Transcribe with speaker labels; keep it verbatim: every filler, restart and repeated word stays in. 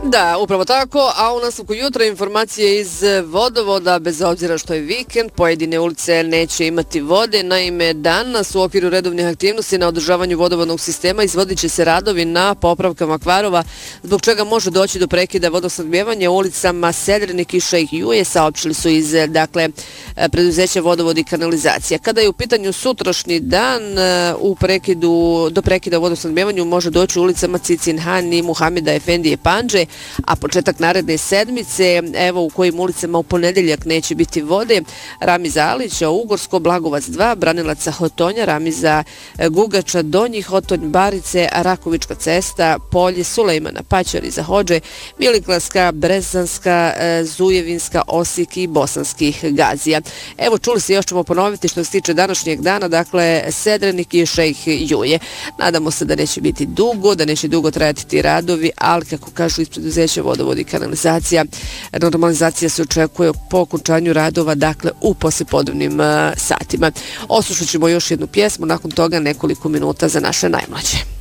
Speaker 1: Da, upravo tako, a u nastavku jutra informacije iz vodovoda, bez obzira što je vikend, pojedine ulice neće imati vode. Naime, danas u okviru redovnih aktivnosti na održavanju vodovodnog sistema izvodit će se radovi na popravkama kvarova, zbog čega može doći do prekida vodosnabdijevanja u ulicama Sedrenik i Šejh Juje, saopštili su iz dakle, preduzeća vodovod i kanalizacija. Kada je u pitanju sutrašnji dan, u prekidu, do prekida u vodosnabdijevanju može doći u ulicama Cicin Han i Muhameda Efendije Pandže, a početak naredne sedmice, evo u kojim ulicama u ponedeljak neće biti vode: Ramiza Alića, Ugorsko, Blagovac dva, Branilaca Hotonja, Ramiza Gugača, Donji Hotonj, Barice, Rakovička cesta, Polje, Sulejmana Paćari za Hođe, Miliklavska, Brezanska, Zujevinska, Osijek i Bosanskih Gazija. Evo, čuli se, još ćemo ponoviti što se tiče današnjeg dana, dakle Sedrenik i Šejh Juje. Nadamo se da neće biti dugo, da neće dugo trajati ti radovi, ali kako kažu iz preduzeća vodovod i kanalizacija, normalizacija se očekuje po okončanju radova, dakle u poslijepodnevnim satima. Oslušat ćemo još jednu pjesmu, nakon toga nekoliko minuta za naše najmlađe.